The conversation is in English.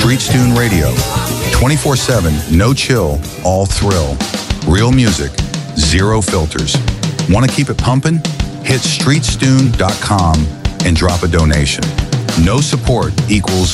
Street Stune Radio. 24/7, no chill, all thrill. Real music, zero filters. Want to keep it pumping? Hit streetstune.com and drop a donation. No support equals